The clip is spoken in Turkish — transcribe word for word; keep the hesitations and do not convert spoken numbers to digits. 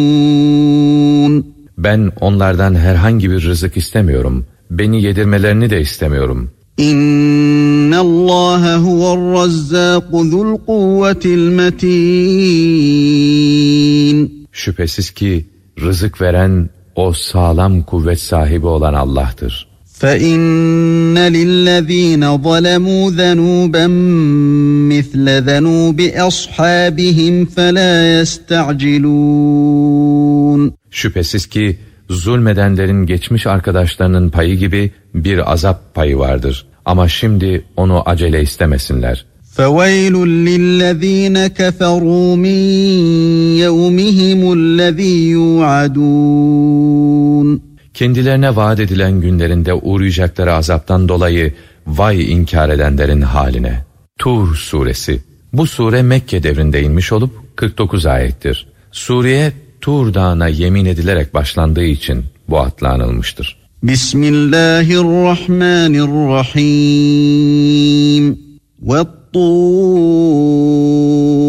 Ben onlardan herhangi bir rızık istemiyorum. Beni yedirmelerini de istemiyorum. İnnallâhe huve'r-razzâku zul kuvvetil metîn. Şüphesiz ki rızık veren o sağlam kuvvet sahibi olan Allah'tır. فَإِنَّ لِلَّذ۪ينَ ظَلَمُوا ذَنُوبًا مِثْلَ ذَنُوبِ أَصْحَابِهِمْ فَلَا يَسْتَعْجِلُونَ. Şüphesiz ki zulmedenlerin geçmiş arkadaşlarının payı gibi bir azap payı vardır. Ama şimdi onu acele istemesinler. فَوَيْلٌ لِلَّذ۪ينَ كَفَرُوا مِنْ يَوْمِهِمُ الَّذ۪ي يُوعَدُونَ. Kendilerine vaat edilen günlerinde uğrayacakları azaptan dolayı vay inkar edenlerin haline. Tur suresi. Bu sure Mekke devrinde inmiş olup kırk dokuz ayettir. Sureye Tur Dağı'na yemin edilerek başlandığı için bu adla anılmıştır. Bismillahirrahmanirrahim. Ve